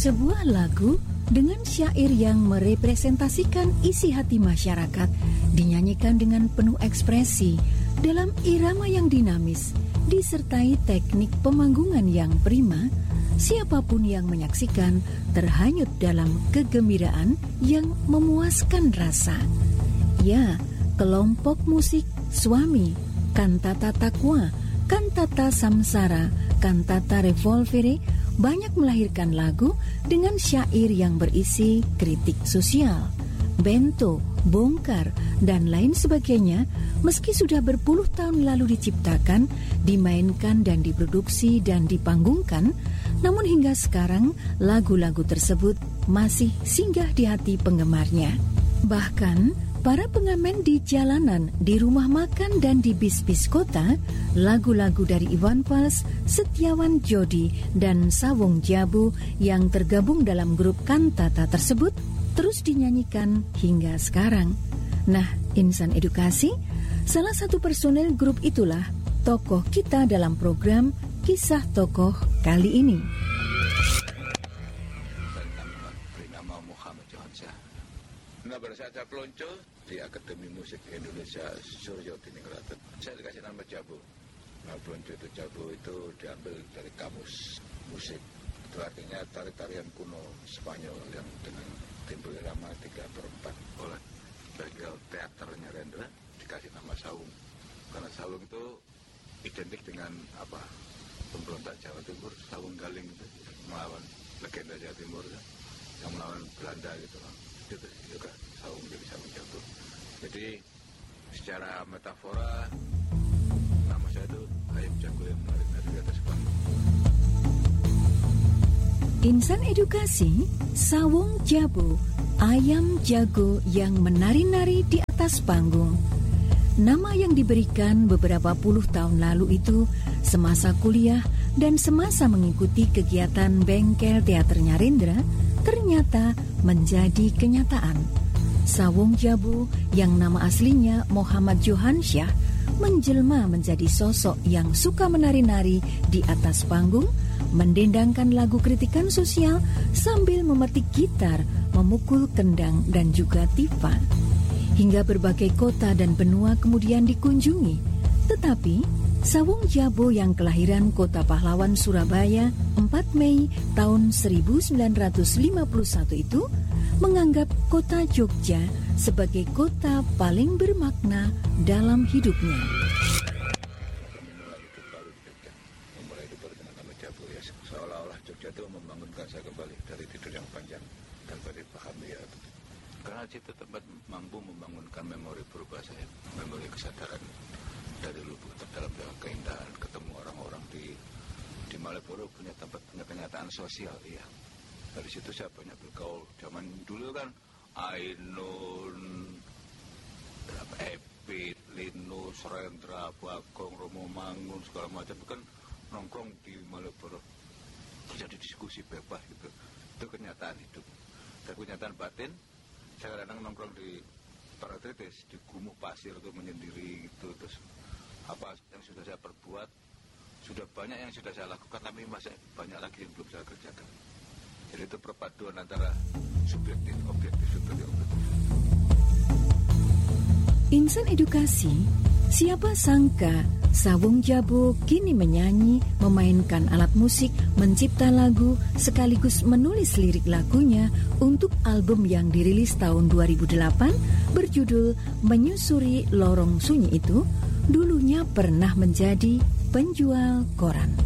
Sebuah lagu dengan syair yang merepresentasikan isi hati masyarakat dinyanyikan dengan penuh ekspresi dalam irama yang dinamis, disertai teknik pemanggungan yang prima. Siapapun yang menyaksikan terhanyut dalam kegembiraan yang memuaskan rasa. Ya, kelompok musik Suami, Kantata Takwa, Kantata Samsara, Kantata Revolvere banyak melahirkan lagu dengan syair yang berisi kritik sosial, bento, bongkar, dan lain sebagainya. Meski sudah berpuluh tahun lalu diciptakan, dimainkan dan diproduksi dan dipanggungkan, namun hingga sekarang lagu-lagu tersebut masih singgah di hati penggemarnya. Bahkan para pengamen di jalanan, di rumah makan, dan di bis-bis kota, lagu-lagu dari Iwan Fals, Setiawan Jodi, dan Sawung Jabu yang tergabung dalam grup Kantata tersebut terus dinyanyikan hingga sekarang. Nah, Insan Edukasi, salah satu personel grup itulah tokoh kita dalam program Kisah Tokoh kali ini. Bernama Muhammad Johansyah. Nah, pada saat saya pelonco di Akademi Musik Indonesia Suryo Diningrat, saya dikasih nama Jabu. Nah, pelonco itu Jabu itu diambil dari kamus musik. Itu artinya tari-tarian kuno Spanyol yang dengan timbul irama 3/4 oleh bengkel teaternya Rendra, dikasih nama Sawung. Karena Sawung itu identik dengan apa? Pemberontak Jawa Timur, Sawung Galing itu, melawan legenda Jawa Timur yang melawan Belanda gitu. Itu juga Sawung jadi Sawung Jabu. Jadi secara metafora nama saya itu ayam jago yang menari-nari di atas panggung. Insan Edukasi, Sawung Jabu, ayam jago yang menari-nari di atas panggung. Nama yang diberikan beberapa puluh tahun lalu itu semasa kuliah dan semasa mengikuti kegiatan bengkel teaternya Rendra ternyata menjadi kenyataan. Sawung Jabu yang nama aslinya Muhammad Johansyah menjelma menjadi sosok yang suka menari-nari di atas panggung, mendendangkan lagu kritikan sosial sambil memetik gitar, memukul kendang dan juga tifa. Hingga berbagai kota dan benua kemudian dikunjungi. Tetapi Sawung Jabu yang kelahiran Kota Pahlawan Surabaya 4 Mei tahun 1951 itu menganggap kota Jogja sebagai kota paling bermakna dalam hidupnya. Memulai hidup dengan nama Jabu ya, seolah-olah Jogja itu membangunkan saya kembali dari tidur yang panjang tanpa dipahami ya. Karena itu tempat mampu membangunkan memori berubah saya, memori kesadaran dari lubuk terdalam dalam keindahan, ketemu orang-orang di Malioboro punya tempat, punya kenyataan sosial ya. Dari situ saya banyak bergaul. Zaman dulu kan Ainun, Epit, Linus, Rendra, Bagong, Romo Mangun, segala macam kan nongkrong di Malioboro. Terjadi diskusi bebas gitu. Itu kenyataan hidup. Dan kenyataan batin, saya kadang nongkrong di Paratritis, di gumuh pasir itu menyendiri gitu. Terus apa yang sudah saya perbuat, sudah banyak yang sudah saya lakukan, tapi masih banyak lagi yang belum saya kerjakan. Jadi itu perpaduan antara subjektif, objektif, subjektif, objektif. Insan Edukasi, siapa sangka Sawung Jabu kini menyanyi, memainkan alat musik, mencipta lagu, sekaligus menulis lirik lagunya untuk album yang dirilis tahun 2008 berjudul Menyusuri Lorong Sunyi itu, dulunya pernah menjadi penjual koran.